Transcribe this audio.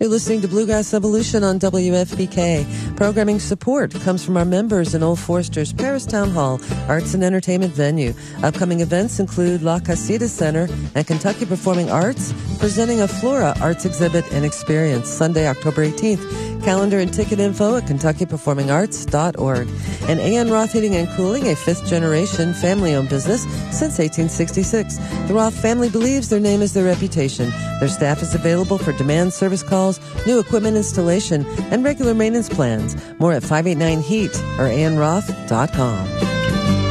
You're listening to Bluegrass Evolution on WFPK. Programming support comes from our members in Old Forester's Paris Town Hall Arts and Entertainment venue. Upcoming events include La Casita Center and Kentucky Performing Arts presenting a Flora Arts Exhibit and Experience Sunday, October 18th. Calendar and ticket info at KentuckyPerformingArts.org. And A.N. Roth Heating and Cooling, a fifth-generation family-owned business since 1866. The Roth family believes their name is their reputation. Their staff is available for demand service calls, new equipment installation, and regular maintenance plans. More at 589-HEAT or ANRoth.com.